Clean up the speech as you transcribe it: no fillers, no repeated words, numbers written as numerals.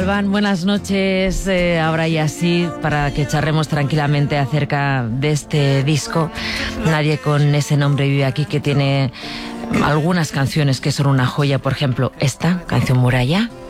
Van? Buenas noches. Ahora ya sí, para que charremos tranquilamente acerca de este disco. Nadie con ese nombre vive aquí, que tiene algunas canciones que son una joya. Por ejemplo, esta canción Muralla.